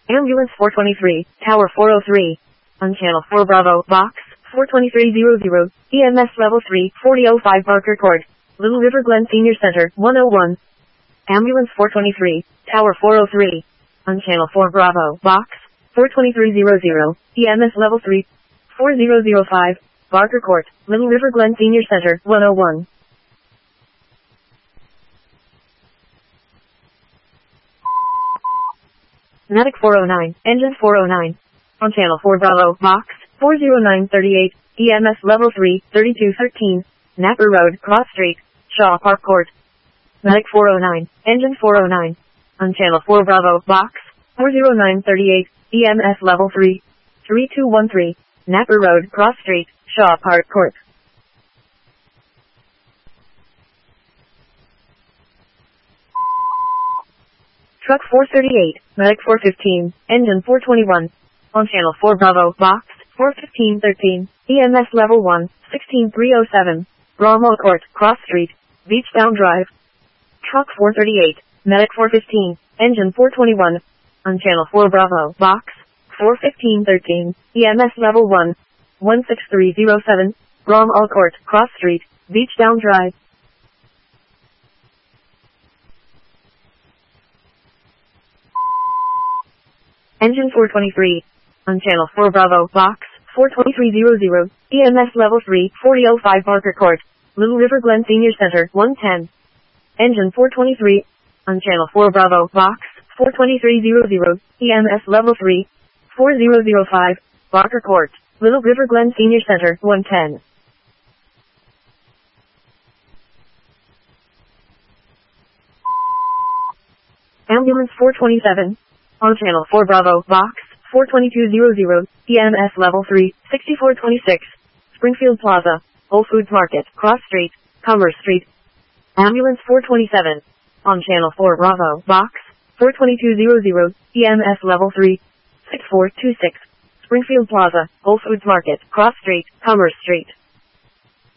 Ambulance 423, Tower 403. On Channel 4 Bravo, Box 42300, EMS Level 3, 4005 Barker Court, Little River Glen Senior Center, 101. Ambulance 423, Tower 403. On Channel 4 Bravo, Box 42300, EMS Level 3, 4005, Barker Court, Little River Glen Senior Center, 101. Medic 409, Engine 409. On Channel 4 Bravo, Box 40938, EMS Level 3, 3213, Napper Road, Cross Street, Shaw Park Court. Medic 409, Engine 409. On Channel 4 Bravo, Box 40938, EMS Level 3, 3213, Napper Road, Cross Street, Shaw Park Court. Truck 438, Medic 415, Engine 421. On Channel 4 Bravo, Box 41513, EMS Level 1, 16307, Bromwell Court, Cross Street, Beachbound Drive. Truck 438, Medic 415, Engine 421. On Channel 4 Bravo, Box 41513, EMS Level 1, 16307, Bromwell Court, Cross Street, Beachbound Drive. Engine 423. On Channel 4 Bravo, Box 42300, EMS Level 3, 4005 Barker Court, Little River Glen Senior Center, 110. Engine 423. On Channel 4 Bravo, Box 42300, EMS Level 3, 4005, Barker Court, Little River Glen Senior Center, 110. Ambulance 427. On Channel 4 Bravo, Box 42200, EMS Level 3, 6426, Springfield Plaza, Whole Foods Market, Cross Street, Commerce Street. Ambulance 427. On Channel 4 Bravo, Box 42200, EMS Level 3, 6426, Springfield Plaza, Whole Foods Market, Cross Street, Commerce Street.